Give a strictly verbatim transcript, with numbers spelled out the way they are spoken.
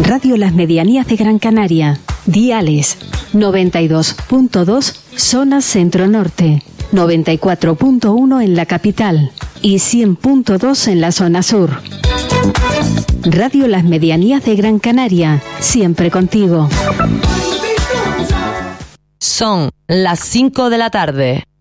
Radio Las Medianías de Gran Canaria. Diales noventa y dos punto dos zona centro-norte, noventa y cuatro punto uno en la capital y cien punto dos en la zona sur. Radio Las Medianías de Gran Canaria, siempre contigo. Son las cinco de la tarde.